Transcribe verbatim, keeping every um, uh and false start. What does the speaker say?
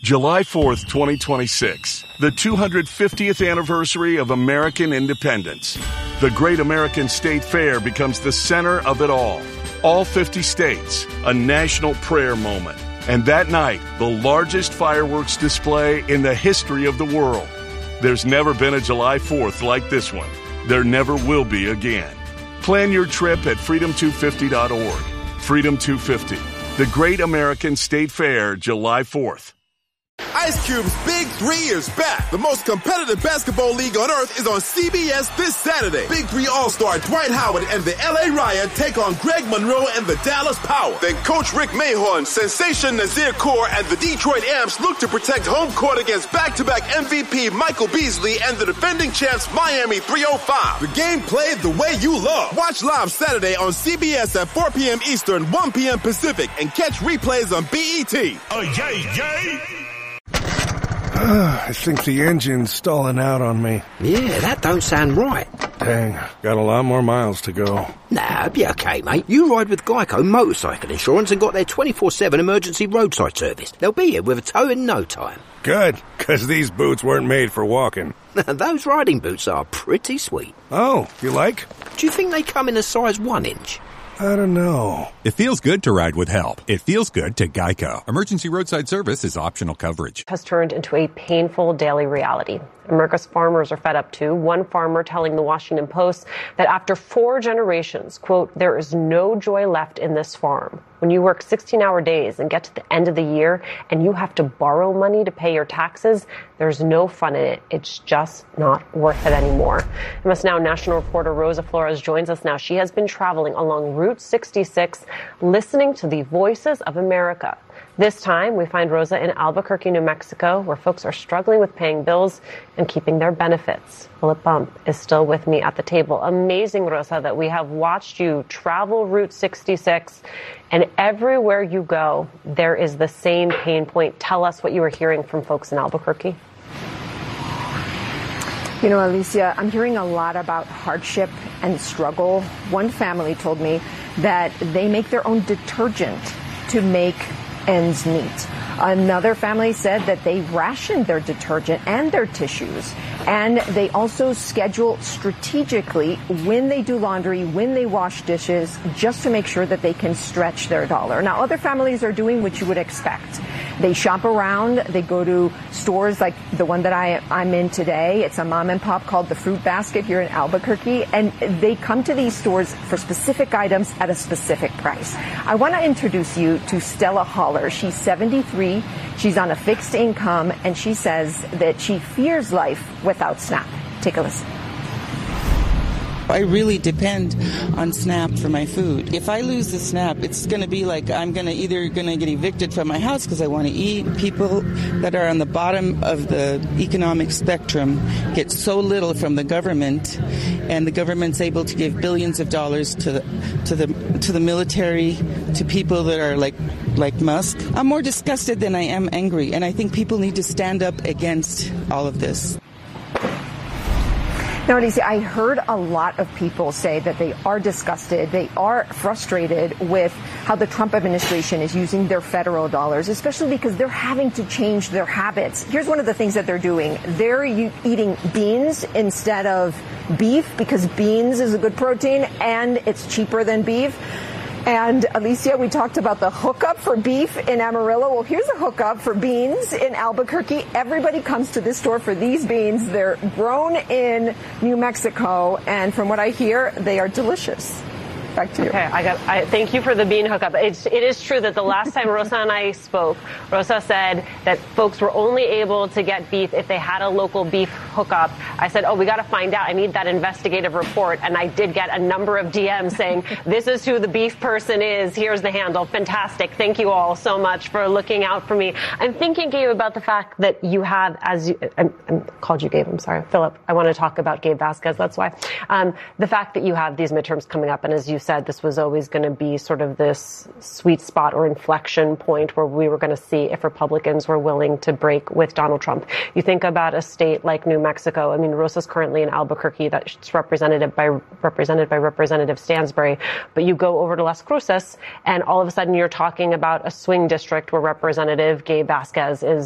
July fourth, twenty twenty-six, the two hundred fiftieth anniversary of American independence. The Great American State Fair becomes the center of it all. All fifty states, a national prayer moment. And that night, the largest fireworks display in the history of the world. There's never been a July fourth like this one. There never will be again. Plan your trip at freedom two fifty dot org. Freedom two fifty, the Great American State Fair, July fourth. Ice Cube's Big Three is back. The most competitive basketball league on earth is on C B S this Saturday. Big Three All-Star Dwight Howard and the L A Riot take on Greg Monroe and the Dallas Power. Then Coach Rick Mahorn, Sensation Nazir Kaur, and the Detroit Amps look to protect home court against back-to-back M V P Michael Beasley and the defending champs Miami three oh five. The game played the way you love. Watch live Saturday on C B S at four p.m. Eastern, one p.m. Pacific, and catch replays on B E T. Oh, yay, yay! I think the engine's stalling out on me. Yeah, that don't sound right. Dang, got a lot more miles to go. Nah, it'll be okay, mate. You ride with Geico Motorcycle Insurance and got their twenty-four seven emergency roadside service. They'll be here with a tow in no time. Good, because these boots weren't made for walking. Those riding boots are pretty sweet. Oh, you like? Do you think they come in a size one inch? I don't know. It feels good to ride with help. It feels good to Geico. Emergency roadside service is optional coverage. Has turned into a painful daily reality. America's farmers are fed up too. One farmer telling the Washington Post that after four generations, quote, there is no joy left in this farm. When you work sixteen-hour days and get to the end of the year and you have to borrow money to pay your taxes, there's no fun in it. It's just not worth it anymore. M S Now national reporter Rosa Flores joins us now. She has been traveling along Route sixty-six, listening to the voices of America. This time, we find Rosa in Albuquerque, New Mexico, where folks are struggling with paying bills and keeping their benefits. Philip Bump is still with me at the table. Amazing, Rosa, that we have watched you travel Route sixty-six, and everywhere you go, there is the same pain point. Tell us what you were hearing from folks in Albuquerque. You know, Alicia, I'm hearing a lot about hardship and struggle. One family told me that they make their own detergent to make ends meet. Another family said that they ration their detergent and their tissues, and they also schedule strategically when they do laundry, when they wash dishes, just to make sure that they can stretch their dollar. Now, other families are doing what you would expect. They shop around, they go to stores like the one that I, I'm in today. It's a mom and pop called the Fruit Basket here in Albuquerque, and they come to these stores for specific items at a specific price. I want to introduce you to Stella Holler. She's seventy-three. She's on a fixed income, and she says that she fears life without SNAP. Take a listen. I really depend on SNAP for my food. If I lose the SNAP, it's going to be like I'm going to either going to get evicted from my house because I want to eat. People that are on the bottom of the economic spectrum get so little from the government, and the government's able to give billions of dollars to the to the to the military, to people that are like like Musk. I'm more disgusted than I am angry, and I think people need to stand up against all of this. Now, Alicia, I heard a lot of people say that they are disgusted, they are frustrated with how the Trump administration is using their federal dollars, especially because they're having to change their habits. Here's one of the things that they're doing. They're eating beans instead of beef because beans is a good protein and it's cheaper than beef. And Alicia, we talked about the hookup for beef in Amarillo. Well, here's a hookup for beans in Albuquerque. Everybody comes to this store for these beans. They're grown in New Mexico, and from what I hear, they are delicious. Back to you. Okay, I got. I thank you for the bean hookup. It's, it is true that the last time Rosa and I spoke, Rosa said that folks were only able to get beef if they had a local beef hookup. I said, oh, we got to find out. I need that investigative report, and I did get a number of D Ms saying, this is who the beef person is. Here's the handle. Fantastic. Thank you all so much for looking out for me. I'm thinking, Gabe, about the fact that you have, as you, I, I called you Gabe. I'm sorry, Philip. I want to talk about Gabe Vasquez. That's why. Um, the fact that you have these midterms coming up, and as you said, this was always going to be sort of this sweet spot or inflection point where we were going to see if Republicans were willing to break with Donald Trump. You think about a state like New Mexico. I mean, Rosa's currently in Albuquerque. That's represented by represented by Representative Stansbury. But you go over to Las Cruces, and all of a sudden you're talking about a swing district where Representative Gabe Vasquez is